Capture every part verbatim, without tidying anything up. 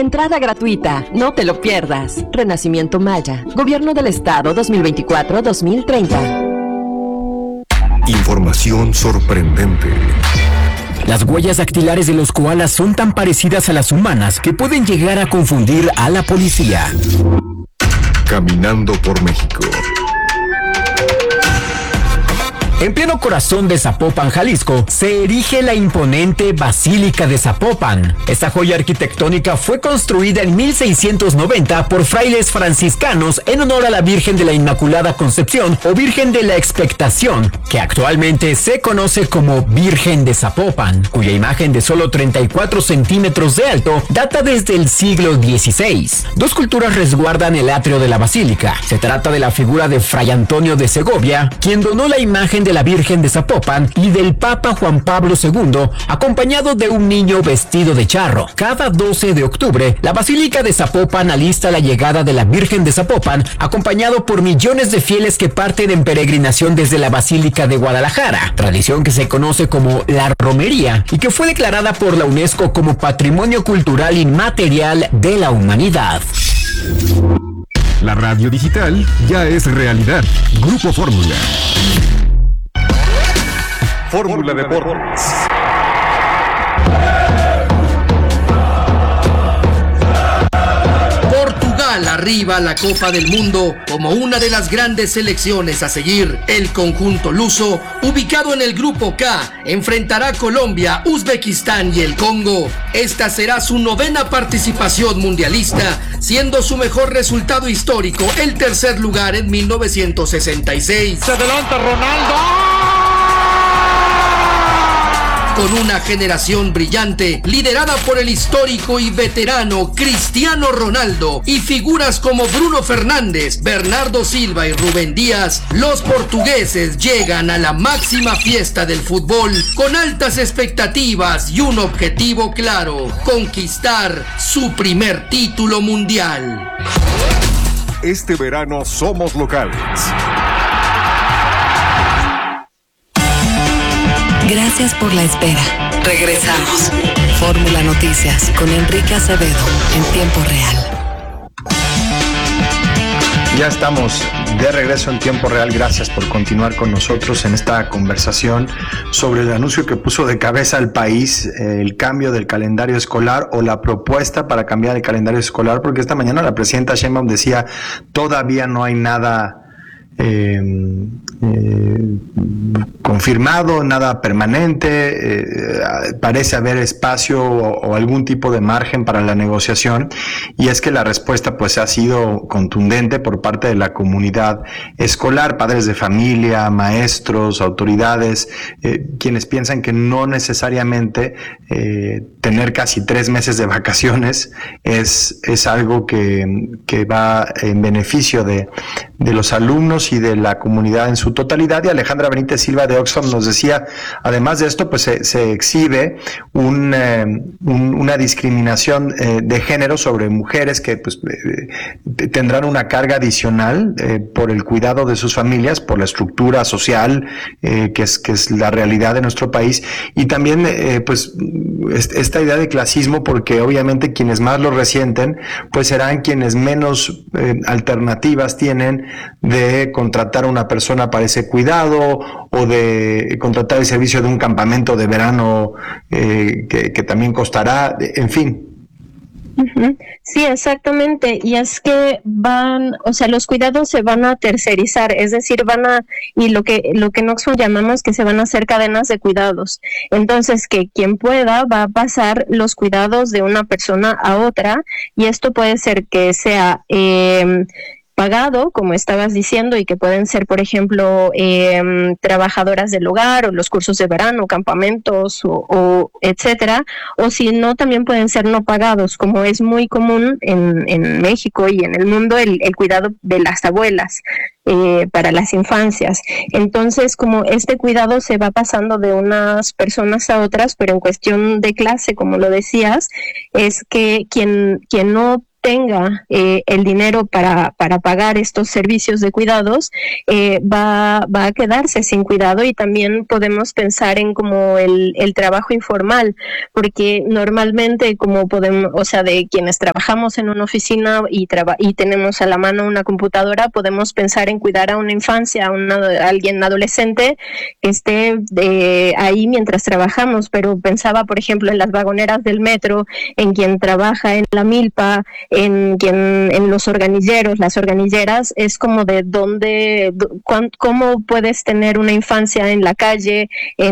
Entrada gratuita, no te lo pierdas. Renacimiento Maya, Gobierno del Estado dos mil veinticuatro a dos mil treinta. Información sorprendente. Las huellas dactilares de los koalas son tan parecidas a las humanas que pueden llegar a confundir a la policía. Caminando por México. En pleno corazón de Zapopan, Jalisco, se erige la imponente Basílica de Zapopan. Esta joya arquitectónica fue construida en mil seiscientos noventa por frailes franciscanos en honor a la Virgen de la Inmaculada Concepción o Virgen de la Expectación, que actualmente se conoce como Virgen de Zapopan, cuya imagen de solo treinta y cuatro centímetros de alto data desde el siglo dieciséis. Dos culturas resguardan el atrio de la basílica. Se trata de la figura de Fray Antonio de Segovia, quien donó la imagen de la Virgen de Zapopan, y del Papa Juan Pablo segundo, acompañado de un niño vestido de charro. Cada doce de octubre, la Basílica de Zapopan alista la llegada de la Virgen de Zapopan, acompañado por millones de fieles que parten en peregrinación desde la Basílica de Guadalajara, tradición que se conoce como la romería y que fue declarada por la UNESCO como Patrimonio Cultural Inmaterial de la Humanidad. La radio digital ya es realidad. Grupo Fórmula. Fórmula Deportes. Portugal arriba a la Copa del Mundo como una de las grandes selecciones a seguir. El conjunto luso, ubicado en el Grupo K, enfrentará a Colombia, Uzbekistán y el Congo. Esta será su novena participación mundialista, siendo su mejor resultado histórico el tercer lugar en mil novecientos sesenta y seis. Se adelanta Ronaldo. Con una generación brillante, liderada por el histórico y veterano Cristiano Ronaldo y figuras como Bruno Fernández, Bernardo Silva y Rubén Díaz, los portugueses llegan a la máxima fiesta del fútbol con altas expectativas y un objetivo claro: conquistar su primer título mundial. Este verano somos locales. Gracias por la espera. Regresamos. Fórmula Noticias con Enrique Acevedo en tiempo real. Ya estamos de regreso en tiempo real. Gracias por continuar con nosotros en esta conversación sobre el anuncio que puso de cabeza al país, eh, el cambio del calendario escolar o la propuesta para cambiar el calendario escolar, porque esta mañana la presidenta Sheinbaum decía: todavía no hay nada Eh, eh, confirmado, nada permanente, eh, parece haber espacio o, o algún tipo de margen para la negociación, y es que la respuesta pues ha sido contundente por parte de la comunidad escolar, padres de familia, maestros, autoridades, eh, quienes piensan que no necesariamente eh, tener casi tres meses de vacaciones es, es algo que, que va en beneficio de, de los alumnos y de la comunidad en su totalidad. Y Alejandra Benítez Silva de Oxfam nos decía, además de esto, pues se, se exhibe un, eh, un, una discriminación eh, de género sobre mujeres que pues eh, tendrán una carga adicional eh, por el cuidado de sus familias, por la estructura social eh, que es que es la realidad de nuestro país, y también eh, pues esta idea de clasismo, porque obviamente quienes más lo resienten pues serán quienes menos eh, alternativas tienen de contratar a una persona para ese cuidado o de contratar el servicio de un campamento de verano eh, que, que también costará, en fin. Uh-huh. Sí, exactamente, y es que van, o sea, los cuidados se van a tercerizar, es decir, van a, y lo que lo que en Oxfam llamamos que se van a hacer cadenas de cuidados, entonces que quien pueda va a pasar los cuidados de una persona a otra, y esto puede ser que sea eh, pagado, como estabas diciendo, y que pueden ser, por ejemplo, eh, trabajadoras del hogar o los cursos de verano, campamentos o, o etcétera, o si no, también pueden ser no pagados, como es muy común en, en México y en el mundo, el, el cuidado de las abuelas eh, para las infancias. Entonces, como este cuidado se va pasando de unas personas a otras, pero en cuestión de clase, como lo decías, es que quien, quien no tenga eh, el dinero para, para pagar estos servicios de cuidados, eh, va, va a quedarse sin cuidado. Y también podemos pensar en como el, el trabajo informal, porque normalmente como podemos, o sea, de quienes trabajamos en una oficina y, traba, y tenemos a la mano una computadora, podemos pensar en cuidar a una infancia, a, una, a alguien adolescente que esté de ahí mientras trabajamos, pero pensaba, por ejemplo, en las vagoneras del metro, en quien trabaja en la milpa, en quien en los organilleros, las organilleras. Es como de dónde, cómo puedes tener una infancia en la calle,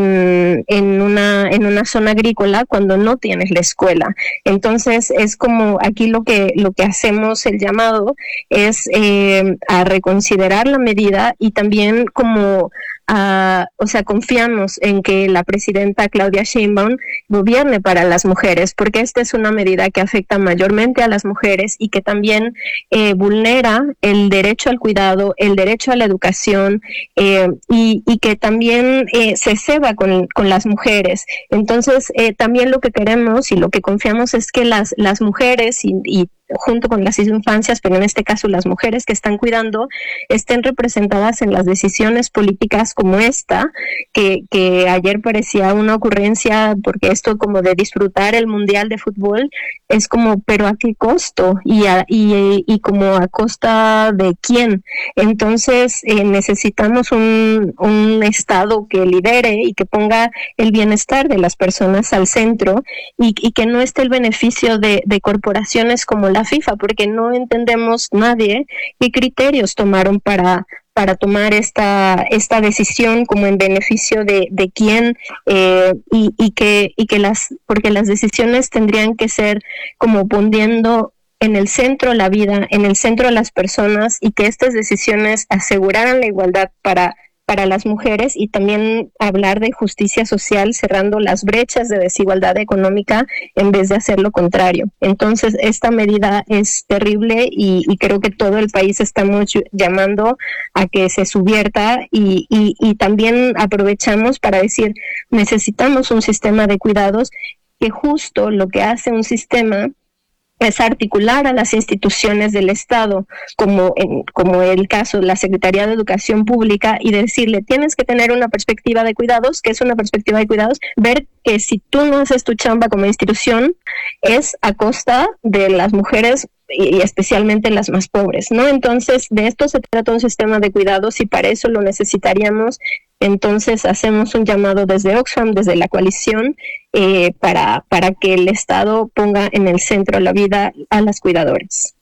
en, en una en una zona agrícola cuando no tienes la escuela. Entonces es como aquí lo que lo que hacemos el llamado es eh, a reconsiderar la medida y también como Uh, o sea, confiamos en que la presidenta Claudia Sheinbaum gobierne para las mujeres, porque esta es una medida que afecta mayormente a las mujeres y que también eh, vulnera el derecho al cuidado, el derecho a la educación eh, y, y que también eh, se ceba con, con las mujeres. Entonces, eh, también lo que queremos y lo que confiamos es que las, las mujeres y, y junto con las infancias, pero en este caso las mujeres que están cuidando, estén representadas en las decisiones políticas como esta, que, que ayer parecía una ocurrencia, porque esto como de disfrutar el Mundial de Fútbol es como, pero ¿a qué costo? Y, a, y, y como a costa de quién. Entonces eh, necesitamos un, un Estado que lidere y que ponga el bienestar de las personas al centro y, y que no esté el beneficio de, de corporaciones como la FIFA, porque no entendemos nadie qué criterios tomaron para para tomar esta esta decisión como en beneficio de, de quién eh, y, y que y que las porque las decisiones tendrían que ser como poniendo en el centro la vida, en el centro las personas, y que estas decisiones aseguraran la igualdad para para las mujeres, y también hablar de justicia social cerrando las brechas de desigualdad económica en vez de hacer lo contrario. Entonces esta medida es terrible y, y creo que todo el país estamos llamando a que se subvierta y, y, y también aprovechamos para decir necesitamos un sistema de cuidados que justo lo que hace un sistema es articular a las instituciones del Estado, como en, como el caso de la Secretaría de Educación Pública, y decirle, tienes que tener una perspectiva de cuidados. ¿Qué es una perspectiva de cuidados? Ver que si tú no haces tu chamba como institución, es a costa de las mujeres y especialmente las más pobres, ¿no? Entonces, de esto se trata un sistema de cuidados y para eso lo necesitaríamos. Entonces, hacemos un llamado desde Oxfam, desde la coalición, eh, para, para que el Estado ponga en el centro la vida a las cuidadoras.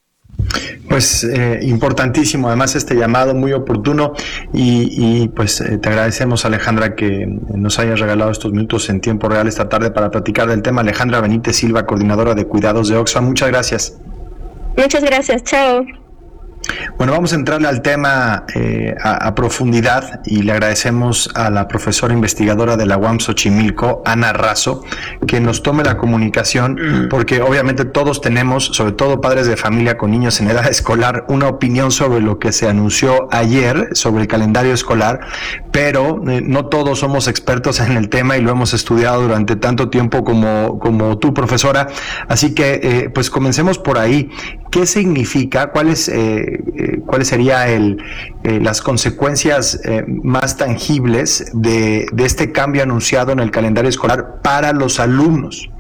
Pues eh, importantísimo, además este llamado muy oportuno y, y pues eh, te agradecemos, Alejandra, que nos hayas regalado estos minutos en tiempo real esta tarde para platicar del tema. Alejandra Benítez Silva, coordinadora de cuidados de Oxfam, muchas gracias. Muchas gracias, chao. Bueno, vamos a entrarle al tema eh, a, a profundidad y le agradecemos a la profesora investigadora de la U A M Xochimilco, Ana Razo, que nos tome la comunicación, porque obviamente todos tenemos, sobre todo padres de familia con niños en edad escolar, una opinión sobre lo que se anunció ayer, sobre el calendario escolar, pero eh, no todos somos expertos en el tema y lo hemos estudiado durante tanto tiempo como, como tú, profesora. Así que, eh, pues comencemos por ahí. ¿Qué significa? ¿Cuáles eh, eh, cuáles serían el, eh, las consecuencias eh, más tangibles de, de este cambio anunciado en el calendario escolar para los alumnos?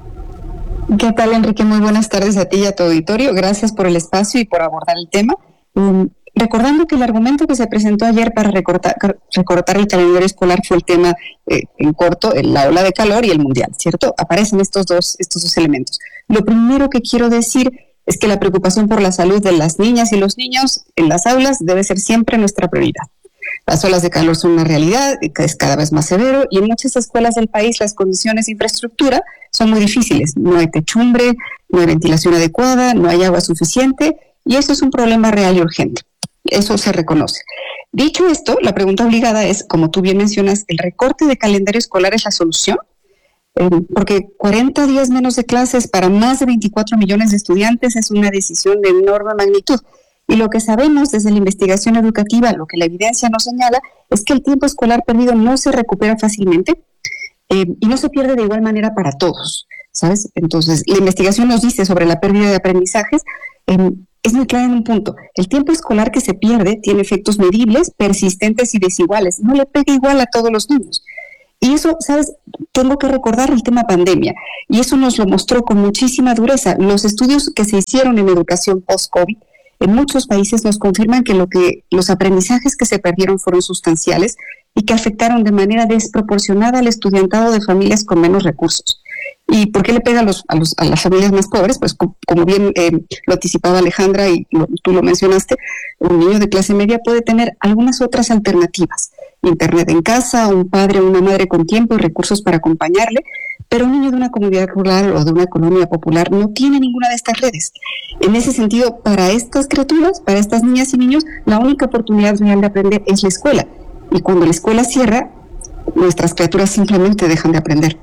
¿Qué tal, Enrique? Muy buenas tardes a ti y a tu auditorio. Gracias por el espacio y por abordar el tema. Um, recordando que el argumento que se presentó ayer para recortar, recortar el calendario escolar fue el tema eh, en corto, la ola de calor y el mundial, ¿cierto? Aparecen estos dos, estos dos elementos. Lo primero que quiero decir es que la preocupación por la salud de las niñas y los niños en las aulas debe ser siempre nuestra prioridad. Las olas de calor son una realidad, es cada vez más severo, y en muchas escuelas del país las condiciones de infraestructura son muy difíciles. No hay techumbre, no hay ventilación adecuada, no hay agua suficiente, y eso es un problema real y urgente. Eso se reconoce. Dicho esto, la pregunta obligada es, como tú bien mencionas, ¿el recorte de calendario escolar es la solución? Eh, porque cuarenta días menos de clases para más de veinticuatro millones de estudiantes es una decisión de enorme magnitud. Y lo que sabemos desde la investigación educativa, lo que la evidencia nos señala, es que el tiempo escolar perdido no se recupera fácilmente eh, y no se pierde de igual manera para todos. ¿sabes? Entonces, la investigación nos dice sobre la pérdida de aprendizajes, eh, es muy clara en un punto. El tiempo escolar que se pierde tiene efectos medibles, persistentes y desiguales. No le pega igual a todos los niños. Y eso, ¿sabes? Tengo que recordar el tema pandemia. Y eso nos lo mostró con muchísima dureza. Los estudios que se hicieron en educación post-COVID en muchos países nos confirman que, lo que los aprendizajes que se perdieron fueron sustanciales y que afectaron de manera desproporcionada al estudiantado de familias con menos recursos. ¿Y por qué le pega a, los, a, los, a las familias más pobres? Pues como, como bien eh, lo anticipaba Alejandra y lo, tú lo mencionaste, un niño de clase media puede tener algunas otras alternativas. Internet en casa, un padre o una madre con tiempo y recursos para acompañarle, pero un niño de una comunidad rural o de una colonia popular no tiene ninguna de estas redes. En ese sentido, para estas criaturas, para estas niñas y niños, la única oportunidad real de aprender es la escuela. Y cuando la escuela cierra, nuestras criaturas simplemente dejan de aprender.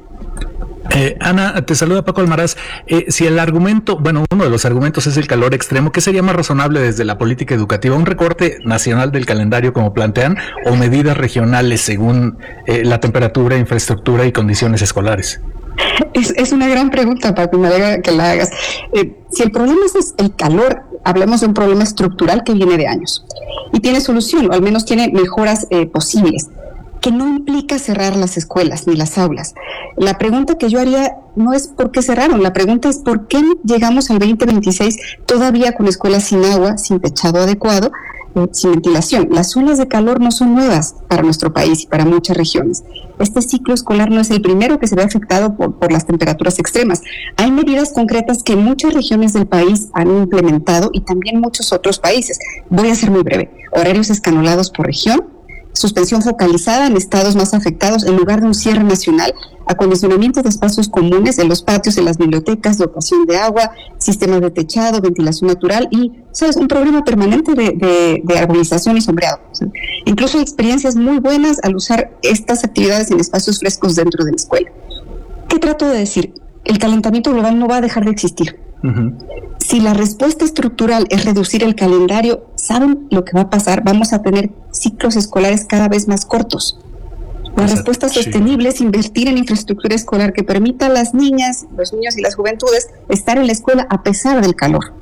Eh, Ana, te saluda Paco Almaraz. Eh, si el argumento, bueno, uno de los argumentos es el calor extremo, ¿qué sería más razonable desde la política educativa? ¿Un recorte nacional del calendario como plantean o medidas regionales según eh, la temperatura, infraestructura y condiciones escolares? Es, es una gran pregunta, Paco, me alegra que la hagas. Eh, si el problema es el calor, hablemos de un problema estructural que viene de años y tiene solución, o al menos tiene mejoras eh, posibles, que no implica cerrar las escuelas ni las aulas. La pregunta que yo haría no es por qué cerraron, la pregunta es por qué llegamos al veinte veintiséis todavía con escuelas sin agua, sin techado adecuado, eh, sin ventilación. Las olas de calor no son nuevas para nuestro país y para muchas regiones. Este ciclo escolar no es el primero que se ve afectado por, por las temperaturas extremas. Hay medidas concretas que muchas regiones del país han implementado y también muchos otros países. Voy a ser muy breve. Horarios escanolados por región, suspensión focalizada en estados más afectados en lugar de un cierre nacional, acondicionamiento de espacios comunes en los patios, en las bibliotecas, dotación de agua, sistemas de techado, ventilación natural y, ¿sabes?, un programa permanente de, de, de arbolización y sombreado. ¿Sí? Incluso hay experiencias muy buenas al usar estas actividades en espacios frescos dentro de la escuela. ¿Qué trato de decir? El calentamiento global no va a dejar de existir. Uh-huh. Si la respuesta estructural es reducir el calendario, ¿saben lo que va a pasar? Vamos a tener ciclos escolares cada vez más cortos. La respuesta sostenible es invertir en infraestructura escolar que permita a las niñas, los niños y las juventudes estar en la escuela a pesar del calor.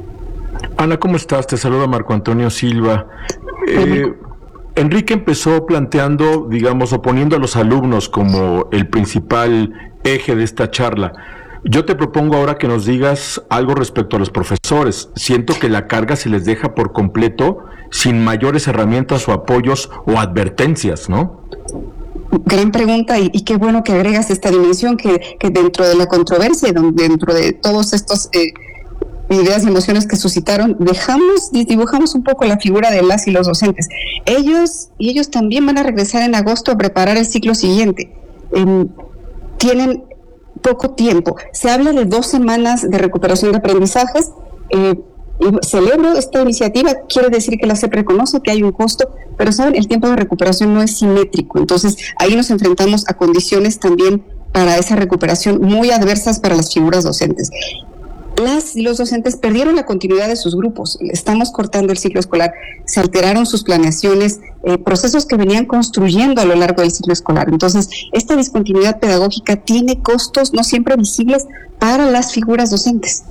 Ana, ¿cómo estás? Te saluda Marco Antonio Silva. Eh, Enrique empezó planteando, digamos, oponiendo a los alumnos como el principal eje de esta charla. Yo te propongo ahora que nos digas algo respecto a los profesores. Siento que la carga se les deja por completo sin mayores herramientas o apoyos o advertencias, ¿no? Gran pregunta y, y qué bueno que agregas esta dimensión que, que dentro de la controversia, dentro de todos estos eh, ideas y emociones que suscitaron, dejamos, dibujamos un poco la figura de las y los docentes. Ellos y ellos también van a regresar en agosto a preparar el ciclo siguiente. Eh, tienen poco tiempo. Se habla de dos semanas de recuperación de aprendizajes. Eh, celebro esta iniciativa, quiere decir que la S E P reconoce que hay un costo, pero saben, el tiempo de recuperación no es simétrico. Entonces, ahí nos enfrentamos a condiciones también para esa recuperación muy adversas para las figuras docentes. Las y los docentes perdieron la continuidad de sus grupos, estamos cortando el ciclo escolar, se alteraron sus planeaciones, eh, procesos que venían construyendo a lo largo del ciclo escolar. Entonces, esta discontinuidad pedagógica tiene costos no siempre visibles para las figuras docentes.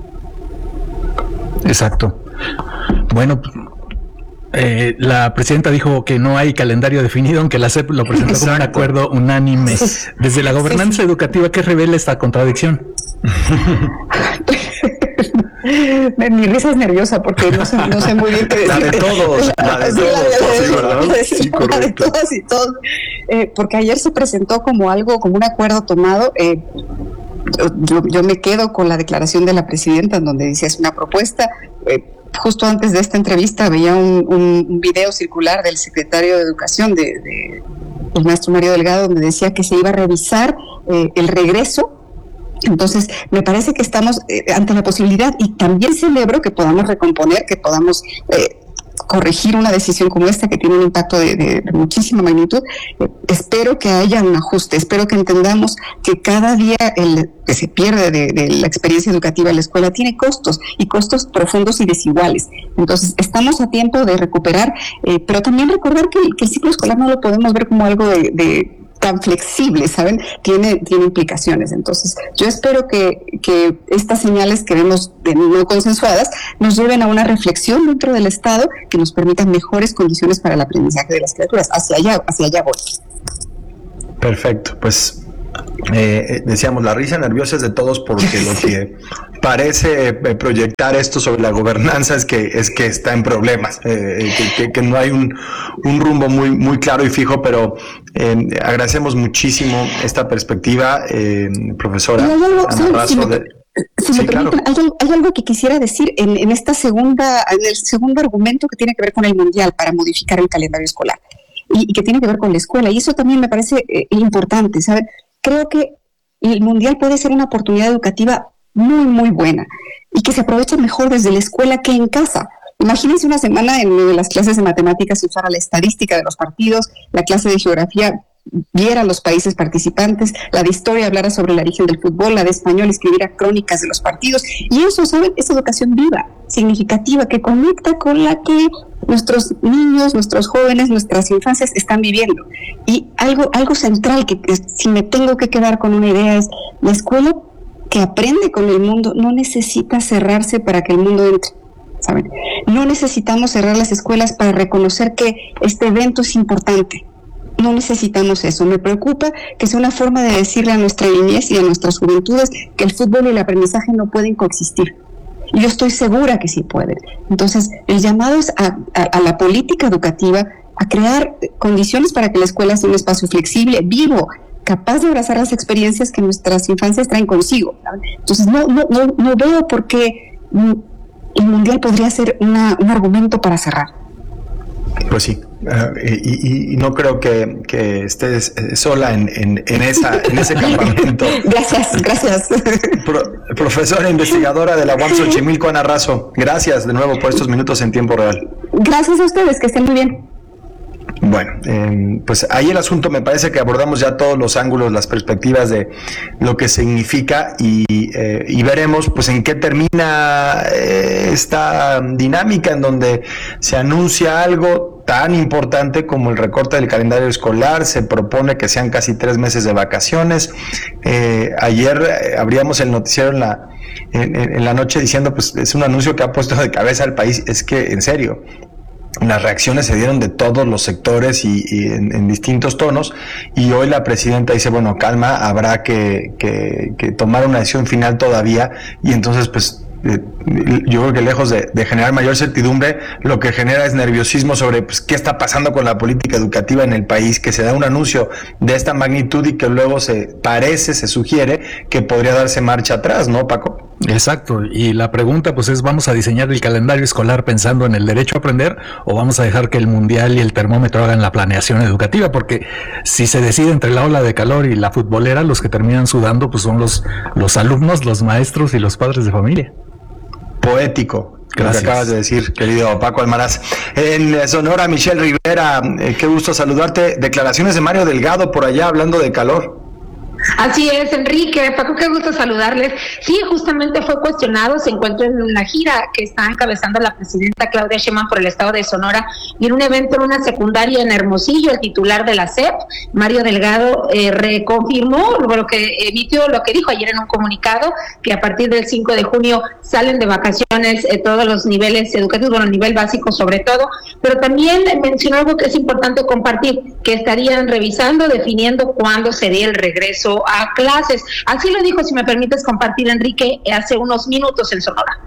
Exacto. Bueno, eh, la presidenta dijo que no hay calendario definido, aunque la S E P lo presentó Exacto. como un acuerdo unánime. Desde la gobernanza sí, sí. educativa, ¿qué revela esta contradicción? Mi risa es nerviosa porque no sé, no sé muy bien qué decir. La de todos, la de todos, sí, ¿verdad? Sí, correcto. La de todas y todos. Eh, porque ayer se presentó como algo, como un acuerdo tomado. Eh, yo, yo me quedo con la declaración de la presidenta en donde dice es una propuesta. Eh, justo antes de esta entrevista veía un, un, un video circular del secretario de Educación, de, de el maestro Mario Delgado, donde decía que se iba a revisar eh, el regreso. Entonces, me parece que estamos eh, ante la posibilidad y también celebro que podamos recomponer, que podamos eh, corregir una decisión como esta que tiene un impacto de, de, de muchísima magnitud. Eh, espero que haya un ajuste, espero que entendamos que cada día el que se pierde de, de la experiencia educativa en la escuela tiene costos y costos profundos y desiguales. Entonces, estamos a tiempo de recuperar, eh, pero también recordar que, que el ciclo escolar no lo podemos ver como algo de... de tan flexible, ¿saben? Tiene, tiene implicaciones. Entonces, yo espero que, que estas señales que vemos de no consensuadas nos lleven a una reflexión dentro del Estado que nos permitan mejores condiciones para el aprendizaje de las criaturas. Hacia allá, hacia allá voy. Perfecto, pues eh, decíamos, la risa nerviosa es de todos porque lo que parece proyectar esto sobre la gobernanza es que es que está en problemas, eh, que, que, que no hay un, un rumbo muy muy claro y fijo, pero eh, agradecemos muchísimo esta perspectiva, eh, profesora. Hay algo, Ana Razo, si me, de, si sí, me permiten, claro. hay, hay algo que quisiera decir en, en esta segunda, en el segundo argumento que tiene que ver con el Mundial para modificar el calendario escolar y, y que tiene que ver con la escuela, y eso también me parece eh, importante, ¿saben? Creo que el Mundial puede ser una oportunidad educativa muy, muy buena y que se aproveche mejor desde la escuela que en casa. Imagínense una semana en las clases de matemáticas se usara la estadística de los partidos, la clase de geografía viera los países participantes, la de historia hablara sobre el origen del fútbol, la de español escribiera crónicas de los partidos, y eso, ¿saben? Es educación viva, significativa, que conecta con la que nuestros niños, nuestros jóvenes, nuestras infancias están viviendo. Y algo, algo central que, que si me tengo que quedar con una idea es la escuela que aprende con el mundo no necesita cerrarse para que el mundo entre, ¿saben? No necesitamos cerrar las escuelas para reconocer que este evento es importante. No necesitamos eso. Me preocupa que sea una forma de decirle a nuestra niñez y a nuestras juventudes que el fútbol y el aprendizaje no pueden coexistir. Y yo estoy segura que sí pueden. Entonces, el llamado es a, a, a la política educativa a crear condiciones para que la escuela sea un espacio flexible, vivo, capaz de abrazar las experiencias que nuestras infancias traen consigo, ¿saben? Entonces, no, no, no, no veo por qué el Mundial podría ser una, un argumento para cerrar. Pues sí, uh, y, y no creo que, que estés sola en, en, en, esa, en ese campamento. Gracias, gracias. Pro, profesora investigadora de la U A M Xochimilco, Ana Razo, gracias de nuevo por estos minutos en tiempo real. Gracias a ustedes, que estén muy bien. Bueno, eh, pues ahí el asunto, me parece que abordamos ya todos los ángulos, las perspectivas de lo que significa y, eh, y veremos pues en qué termina eh, esta dinámica en donde se anuncia algo tan importante como el recorte del calendario escolar, se propone que sean casi tres meses de vacaciones. Eh, ayer eh, abríamos el noticiero en la, en, en la noche diciendo pues es un anuncio que ha puesto de cabeza al país, es que en serio, las reacciones se dieron de todos los sectores y, y en, en distintos tonos, y hoy la presidenta dice, bueno, calma, habrá que, que, que tomar una decisión final todavía, y entonces pues eh, yo creo que lejos de, de generar mayor certidumbre, lo que genera es nerviosismo sobre pues qué está pasando con la política educativa en el país, que se da un anuncio de esta magnitud y que luego se parece, se sugiere que podría darse marcha atrás, ¿no, Paco? Exacto, y la pregunta pues es, ¿vamos a diseñar el calendario escolar pensando en el derecho a aprender o vamos a dejar que el mundial y el termómetro hagan la planeación educativa? Porque si se decide entre la ola de calor y la futbolera, los que terminan sudando pues son los, los alumnos, los maestros y los padres de familia. Poético, Gracias. Lo que acabas de decir, querido Paco Almaraz. En Sonora, Michelle Rivera, eh, qué gusto saludarte. Declaraciones de Mario Delgado por allá hablando de calor. Así es, Enrique, Paco, qué gusto saludarles. Sí, justamente fue cuestionado, se encuentra en una gira que está encabezando la presidenta Claudia Sheinbaum por el estado de Sonora, y en un evento en una secundaria en Hermosillo, el titular de la S E P, Mario Delgado, eh, reconfirmó lo que emitió, lo que dijo ayer en un comunicado, que a partir del cinco de junio salen de vacaciones eh, todos los niveles educativos, bueno, el nivel básico sobre todo, pero también mencionó algo que es importante compartir, que estarían revisando, definiendo cuándo sería el regreso a clases. Así lo dijo, si me permites compartir, Enrique, hace unos minutos en Sonora.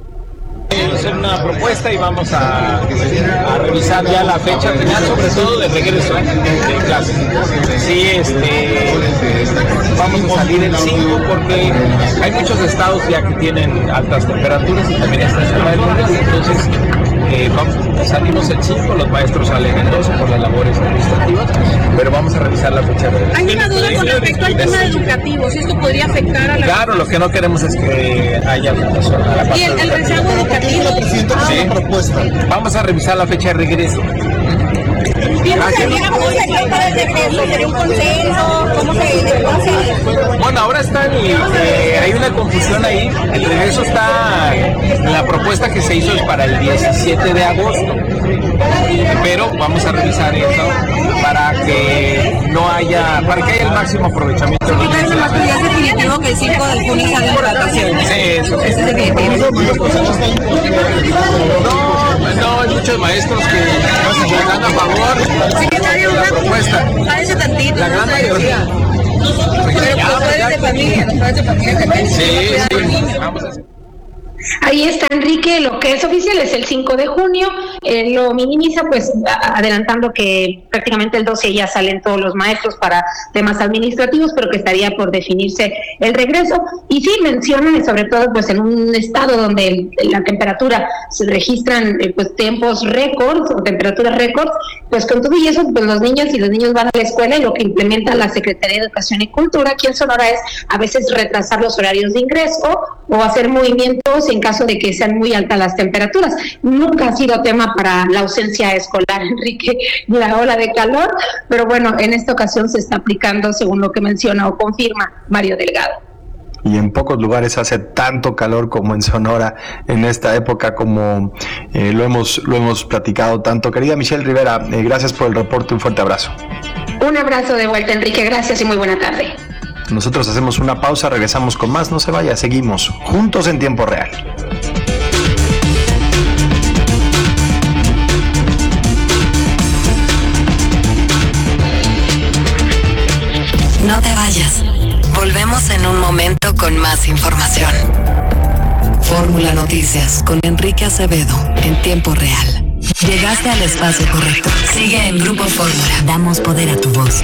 Vamos a hacer una propuesta y vamos a, a revisar ya la fecha final, sobre todo de regreso de clases. Sí, este, vamos a salir el cinco porque hay muchos estados ya que tienen altas temperaturas y también está el tema de lluvias, entonces eh, vamos, salimos el cinco, los maestros salen el doce por las labores administrativas, pero vamos a revisar la fecha de regreso. Hay una duda con respecto al tema educativo, si esto podría afectar a la... Claro, lo que no queremos es que haya afectación a la parte. Y el, el rezago educativo. Sí. Vamos a revisar la fecha de regreso. ¿Tiene algún apoyo para el regreso? ¿Sería un consenso? ¿Cómo se...? Bueno, ahora están y eh, hay una confusión ahí. El regreso está en la propuesta propuesta que se hizo es para el diecisiete de agosto, pero vamos a revisar eso para que no haya, para que haya el máximo aprovechamiento. ¿Sí me parece más que ya es definitivo que el cinco de junio sale en votación? Sí, eso es definitivo. No, no, hay muchos maestros que están a favor. Secretario, una propuesta. Parece tantito. La gran mayoría. Pero los padres de familia, los padres de familia que sí, sí, vamos a hacer. Ahí está, Enrique, lo que es oficial es el cinco de junio, eh, lo minimiza pues a- adelantando que prácticamente el doce ya salen todos los maestros para temas administrativos, pero que estaría por definirse el regreso. Y sí, mencionan, sobre todo pues en un estado donde el, la temperatura se registran eh, pues tiempos récords o temperaturas récords, pues con todo y eso pues los niños y los niños van a la escuela, y lo que implementa la Secretaría de Educación y Cultura aquí en Sonora es a veces retrasar los horarios de ingreso o hacer movimientos en caso de que sean muy altas las temperaturas. Nunca ha sido tema para la ausencia escolar, Enrique, la ola de calor, pero bueno, en esta ocasión se está aplicando según lo que menciona o confirma Mario Delgado. Y en pocos lugares hace tanto calor como en Sonora en esta época, como eh, lo hemos lo hemos platicado tanto. Querida Michelle Rivera, eh, gracias por el reporte, un fuerte abrazo. Un abrazo de vuelta, Enrique, gracias y muy buena tarde. Nosotros hacemos una pausa, regresamos con más, no se vaya, seguimos juntos en tiempo real. No te vayas. Volvemos en un momento con más información. Fórmula Noticias con Enrique Acevedo en tiempo real. Llegaste al espacio correcto. Sigue en Grupo Fórmula. Damos poder a tu voz.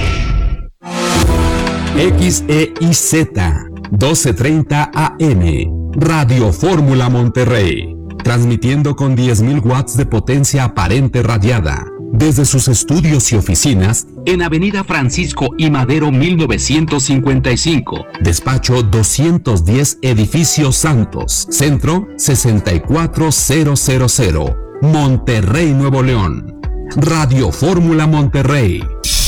X E I Z doce treinta A M Radio Fórmula Monterrey, transmitiendo con diez mil watts de potencia aparente radiada desde sus estudios y oficinas en Avenida Francisco I. Madero mil novecientos cincuenta y cinco, despacho doscientos diez, Edificio Santos, Centro sesenta y cuatro mil, Monterrey, Nuevo León. Radio Fórmula Monterrey.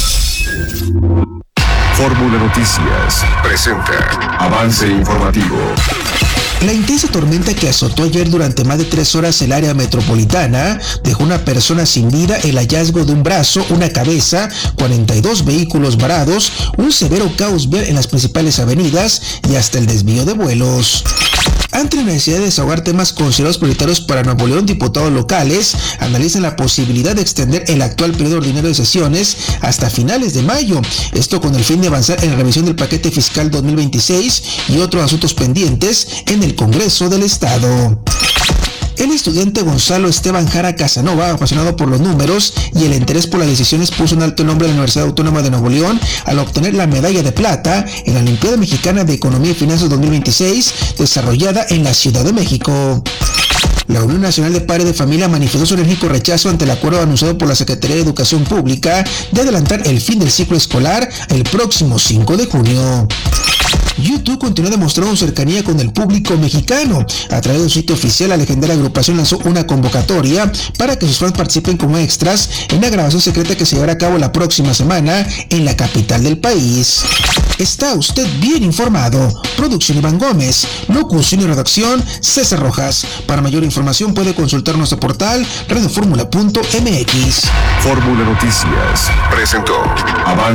Fórmula Noticias presenta Avance Informativo. La intensa tormenta que azotó ayer durante más de tres horas el área metropolitana dejó una persona sin vida, el hallazgo de un brazo, una cabeza, cuarenta y dos vehículos varados, un severo caos vial en las principales avenidas y hasta el desvío de vuelos. Ante la necesidad de desahogar temas considerados prioritarios para Nuevo León, diputados locales analizan la posibilidad de extender el actual periodo ordinario de sesiones hasta finales de mayo. Esto con el fin de avanzar en la revisión del paquete fiscal dos mil veintiséis y otros asuntos pendientes en el Congreso del Estado. El estudiante Gonzalo Esteban Jara Casanova, apasionado por los números y el interés por las decisiones, puso un alto nombre en la Universidad Autónoma de Nuevo León al obtener la medalla de plata en la Olimpiada Mexicana de Economía y Finanzas dos mil veintiséis, desarrollada en la Ciudad de México. La Unión Nacional de Padres de Familia manifestó su enérgico rechazo ante el acuerdo anunciado por la Secretaría de Educación Pública de adelantar el fin del ciclo escolar el próximo cinco de junio. YouTube continúa demostrando cercanía con el público mexicano. A través de su sitio oficial, la legendaria agrupación lanzó una convocatoria para que sus fans participen como extras en una grabación secreta que se llevará a cabo la próxima semana en la capital del país. Está usted bien informado. Producción Iván Gómez, locución y redacción César Rojas. Para mayor información puede consultar nuestro portal radioformula punto m x. Fórmula Noticias presentó Avance